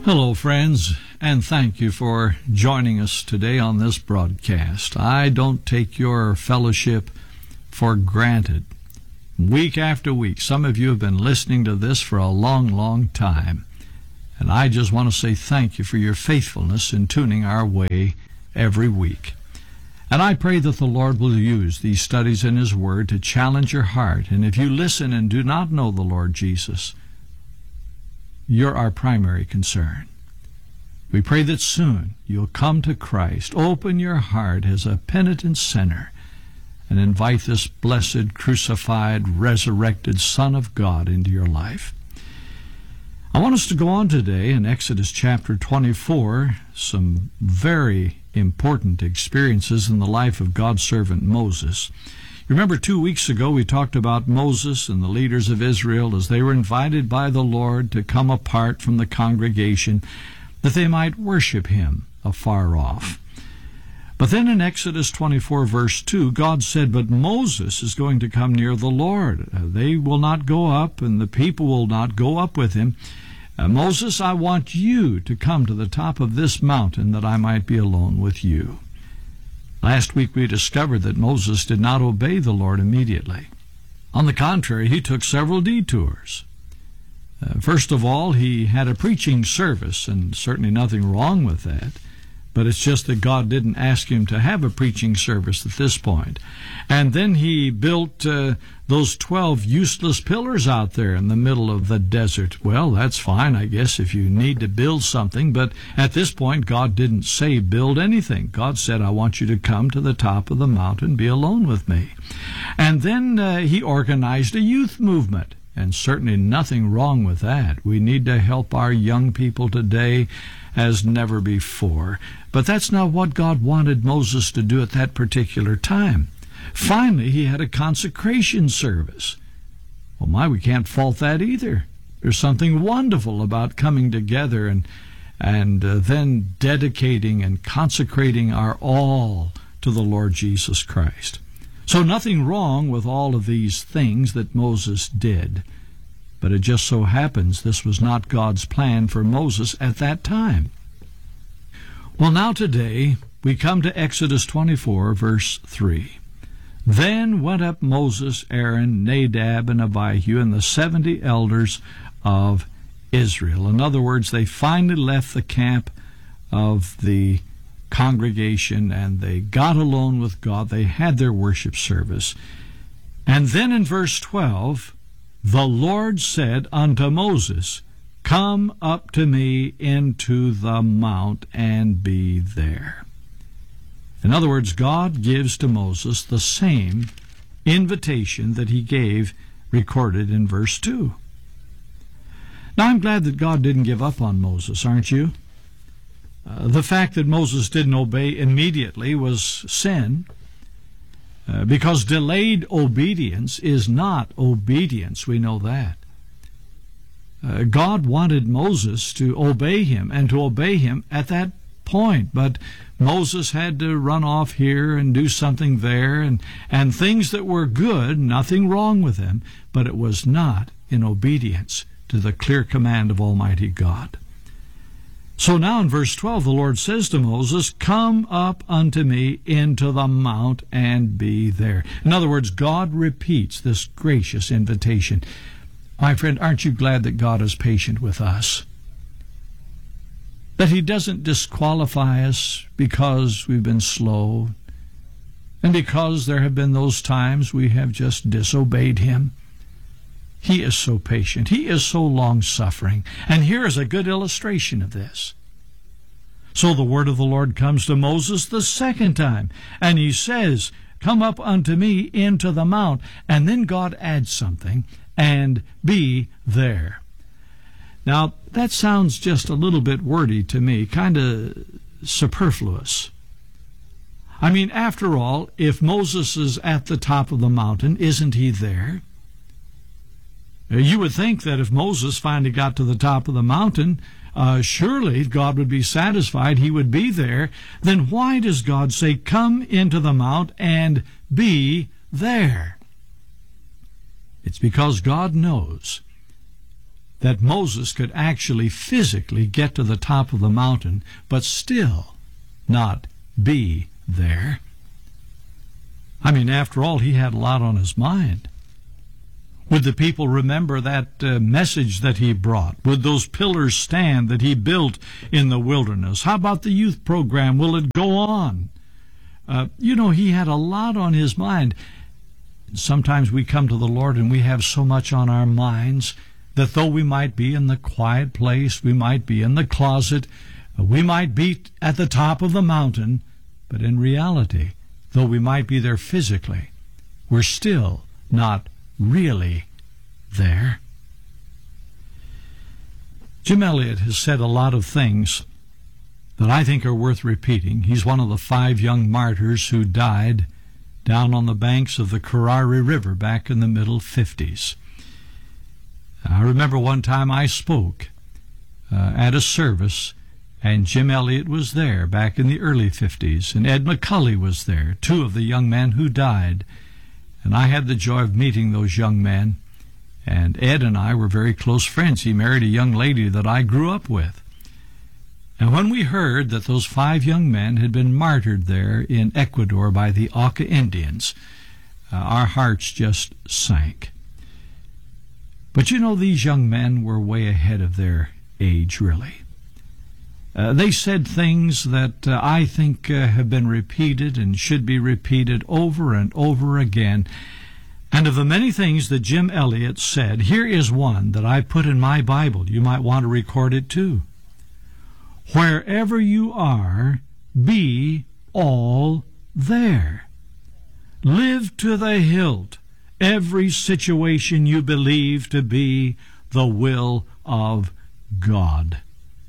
Hello, friends, and thank you for joining us today on this broadcast. I don't take your fellowship for granted. Week after week, some of you have been listening to this for a long, long time, and I just want to say thank you for your faithfulness in tuning our way every week. And I pray that the Lord will use these studies in His Word to challenge your heart. And if you listen and do not know the Lord Jesus, you're our primary concern. We pray that soon you'll come to Christ, open your heart as a penitent sinner, and invite this blessed, crucified, resurrected Son of God into your life. I want us to go on today in Exodus chapter 24, some very important experiences in the life of God's servant Moses. Remember 2 weeks ago we talked about Moses and the leaders of Israel as they were invited by the Lord to come apart from the congregation that they might worship Him afar off. But then in Exodus 24 verse 2, God said, "But Moses is going to come near the Lord. They will not go up, and the people will not go up with him. Moses, I want you to come to the top of this mountain that I might be alone with you." Last week we discovered that Moses did not obey the Lord immediately. On the contrary, he took several detours. First of all, he had a preaching service, and certainly nothing wrong with that. But it's just that God didn't ask him to have a preaching service at this point. And then he built those 12 useless pillars out there in the middle of the desert. Well, that's fine, I guess, if you need to build something. But at this point, God didn't say build anything. God said, I want you to come to the top of the mountain, be alone with me. And then he organized a youth movement. And certainly nothing wrong with that. We need to help our young people today as never before. But that's not what God wanted Moses to do at that particular time. Finally, he had a consecration service. Well, we can't fault that either. There's something wonderful about coming together and then dedicating and consecrating our all to the Lord Jesus Christ. So nothing wrong with all of these things that Moses did. But it just so happens this was not God's plan for Moses at that time. Well, now today we come to Exodus 24, verse 3. Then went up Moses, Aaron, Nadab, and Abihu, and the 70 elders of Israel. In other words, they finally left the camp of the congregation and they got alone with God. They had their worship service. And then in verse 12, the Lord said unto Moses, "Come up to me into the mount and be there." In other words, God gives to Moses the same invitation that he gave recorded in verse 2. Now, I'm glad that God didn't give up on Moses, aren't you? The fact that Moses didn't obey immediately was sin, because delayed obedience is not obedience. We know that. God wanted Moses to obey him and to obey him at that point, but Moses had to run off here and do something there, and things that were good, nothing wrong with them, but it was not in obedience to the clear command of Almighty God. So now in verse 12, the Lord says to Moses, "Come up unto me into the mount and be there." In other words, God repeats this gracious invitation. My friend, aren't you glad that God is patient with us? That He doesn't disqualify us because we've been slow, and because there have been those times we have just disobeyed Him. He is so patient. He is so long-suffering. And here is a good illustration of this. So the word of the Lord comes to Moses the second time, and he says, "Come up unto me into the mount." And then God adds something, "and be there." Now, that sounds just a little bit wordy to me, kind of superfluous. I mean, after all, if Moses is at the top of the mountain, isn't he there? You would think that if Moses finally got to the top of the mountain, surely God would be satisfied, he would be there. Then why does God say, "Come into the mount and be there"? It's because God knows that Moses could actually physically get to the top of the mountain, but still not be there. I mean, after all, he had a lot on his mind. Would the people remember that message that he brought? Would those pillars stand that he built in the wilderness? How about the youth program? Will it go on? He had a lot on his mind. Sometimes we come to the Lord and we have so much on our minds that though we might be in the quiet place, we might be in the closet, we might be at the top of the mountain, but in reality, though we might be there physically, we're still not really there. Jim Elliot has said a lot of things that I think are worth repeating. He's one of the 5 young martyrs who died down on the banks of the Karari River back in the middle 50s. I remember one time I spoke at a service, and Jim Elliot was there back in the early 50s, and Ed McCully was there, 2 of the young men who died. And I had the joy of meeting those young men, and Ed and I were very close friends. He married a young lady that I grew up with. And when we heard that those 5 young men had been martyred there in Ecuador by the Auca Indians, our hearts just sank. But these young men were way ahead of their age, really. They said things that I think have been repeated and should be repeated over and over again. And of the many things that Jim Elliot said, here is one that I put in my Bible. You might want to record it too. Wherever you are, be all there. Live to the hilt every situation you believe to be the will of God.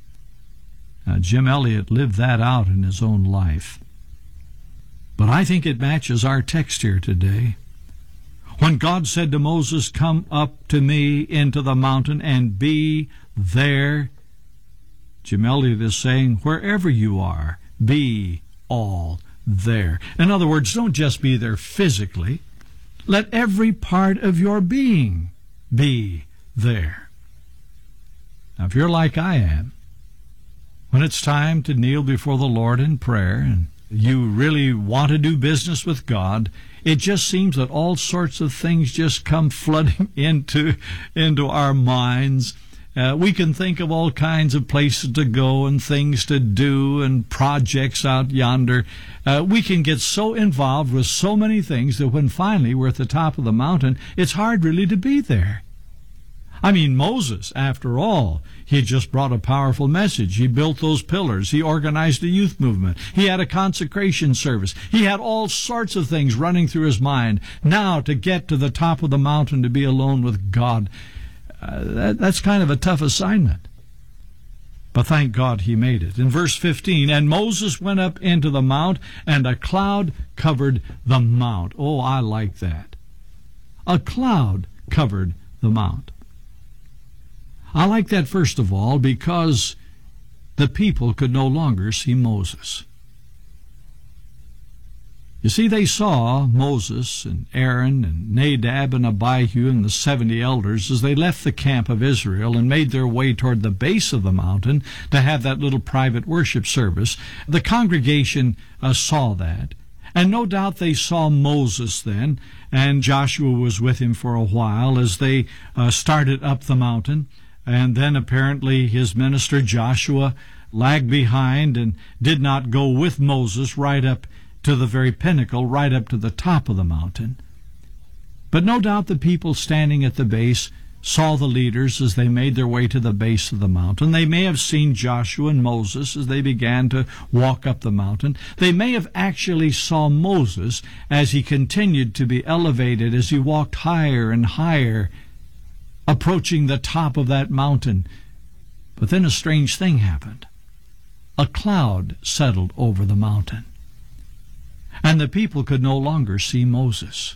Now, Jim Elliot lived that out in his own life. But I think it matches our text here today. When God said to Moses, "Come up to me into the mountain and be there," Jim Elliot is saying, wherever you are, be all there. In other words, don't just be there physically. Let every part of your being be there. Now, if you're like I am, when it's time to kneel before the Lord in prayer and you really want to do business with God, it just seems that all sorts of things just come flooding into our minds. We can think of all kinds of places to go and things to do and projects out yonder. We can get so involved with so many things that when finally we're at the top of the mountain, it's hard really to be there. I mean, Moses, after all, he had just brought a powerful message. He built those pillars. He organized a youth movement. He had a consecration service. He had all sorts of things running through his mind. Now, to get to the top of the mountain to be alone with God, that's kind of a tough assignment. But thank God he made it. In verse 15, and Moses went up into the mount, and a cloud covered the mount. Oh, I like that. A cloud covered the mount. I like that, first of all, because the people could no longer see Moses. You see, they saw Moses and Aaron and Nadab and Abihu and the 70 elders as they left the camp of Israel and made their way toward the base of the mountain to have that little private worship service. The congregation saw that. And no doubt they saw Moses then, and Joshua was with him for a while as they started up the mountain. And then apparently his minister Joshua lagged behind and did not go with Moses right up to the very pinnacle, right up to the top of the mountain. But no doubt the people standing at the base saw the leaders as they made their way to the base of the mountain. They may have seen Joshua and Moses as they began to walk up the mountain. They may have actually saw Moses as he continued to be elevated, as he walked higher and higher, approaching the top of that mountain. But then a strange thing happened. A cloud settled over the mountain, and the people could no longer see Moses.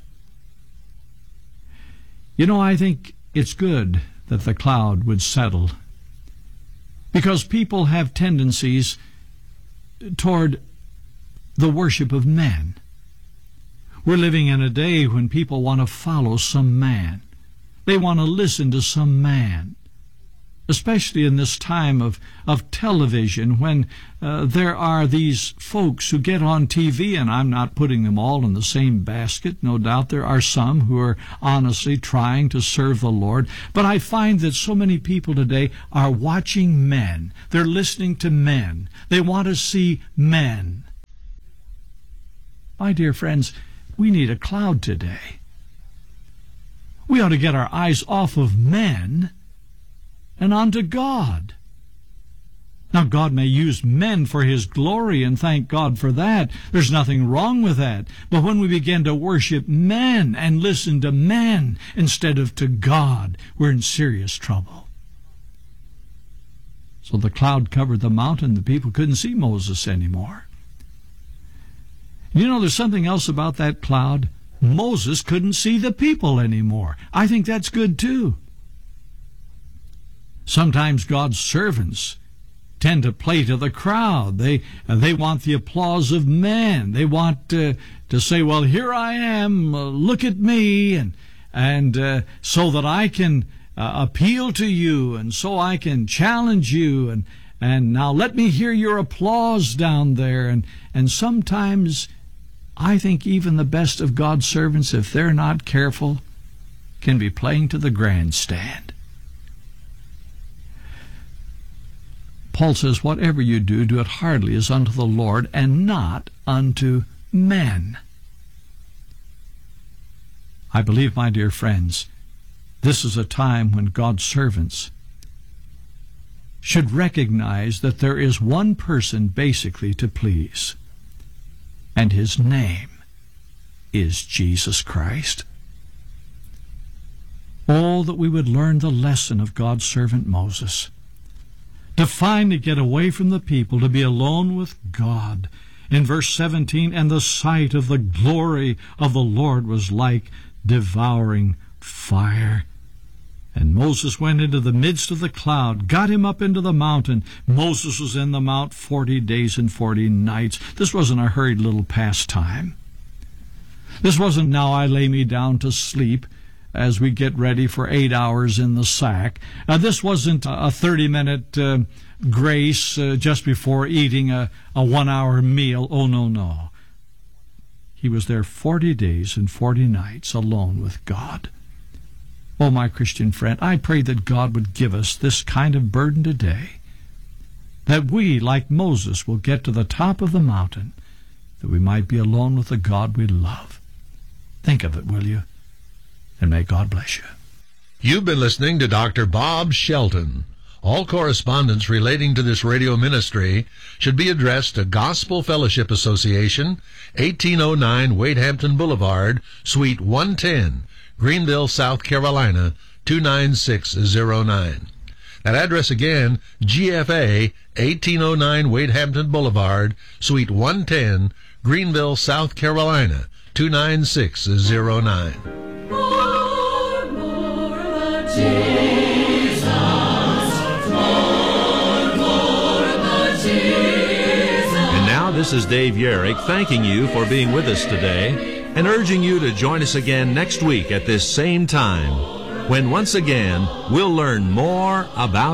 I think it's good that the cloud would settle, because people have tendencies toward the worship of men. We're living in a day when people want to follow some man. They want to listen to some man. especially in this time of television, when there are these folks who get on TV, and I'm not putting them all in the same basket. No doubt there are some who are honestly trying to serve the Lord. But I find that so many people today are watching men. They're listening to men. They want to see men. My dear friends, we need a cloud today. We ought to get our eyes off of men and onto God. Now, God may use men for His glory, and thank God for that. There's nothing wrong with that. But when we begin to worship men and listen to men instead of to God, we're in serious trouble. So the cloud covered the mountain. The people couldn't see Moses anymore. You know, there's something else about that cloud. Moses couldn't see the people anymore. I think that's good too. Sometimes God's servants tend to play to the crowd. They want the applause of men. They want to say, well, here I am, look at me, and so that I can appeal to you, and so I can challenge you, and now let me hear your applause down there. And sometimes I think even the best of God's servants, if they're not careful, can be playing to the grandstand. Paul says, whatever you do, do it heartily as unto the Lord and not unto men. I believe, my dear friends, this is a time when God's servants should recognize that there is one person basically to please, and His name is Jesus Christ. Oh, that we would learn the lesson of God's servant Moses, to finally get away from the people, to be alone with God. In verse 17, and the sight of the glory of the Lord was like devouring fire. And Moses went into the midst of the cloud, got him up into the mountain. Moses was in the mount 40 days and 40 nights. This wasn't a hurried little pastime. This wasn't, now I lay me down to sleep as we get ready for 8 hours in the sack. This wasn't a 30-minute grace just before eating a 1-hour meal. Oh, no. He was there 40 days and 40 nights alone with God. Oh, my Christian friend, I pray that God would give us this kind of burden today, that we, like Moses, will get to the top of the mountain, that we might be alone with the God we love. Think of it, will you? And may God bless you. You've been listening to Dr. Bob Shelton. All correspondence relating to this radio ministry should be addressed to Gospel Fellowship Association, 1809 Wade Hampton Boulevard, Suite 110, Greenville, South Carolina, 29609. That address again, GFA, 1809 Wade Hampton Boulevard, Suite 110, Greenville, South Carolina, 29609. And now this is Dave Yerrick thanking you for being with us today and urging you to join us again next week at this same time, when once again we'll learn more about